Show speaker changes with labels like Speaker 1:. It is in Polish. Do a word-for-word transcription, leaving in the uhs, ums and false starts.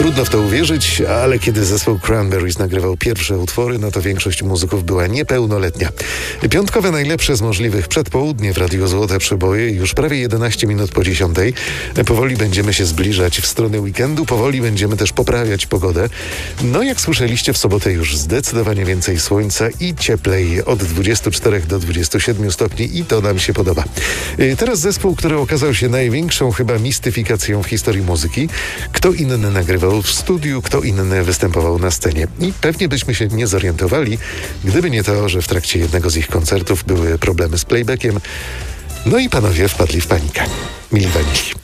Speaker 1: Trudno w to uwierzyć, ale kiedy zespół Cranberries nagrywał pierwsze utwory, no to większość muzyków była niepełnoletnia. Piątkowe najlepsze z możliwych przedpołudnie w Radiu Złote Przeboje, już prawie jedenaście minut po dziesiątej. Powoli będziemy się zbliżać w stronę weekendu, powoli będziemy też poprawiać pogodę. No jak słyszeliście, w sobotę już zdecydowanie więcej słońca i cieplej od dwudziestu czterech do dwudziestu siedmiu stopni i to nam się podoba. Teraz zespół, który okazał się największą chyba mistyfikacją w historii muzyki. Kto inny nagrywał w studiu, kto inny występował na scenie. I pewnie byśmy się nie zorientowali, gdyby nie to, że w trakcie jednego z ich koncertów były problemy z playbackiem. No i panowie wpadli w panikę. Mili Vanilli.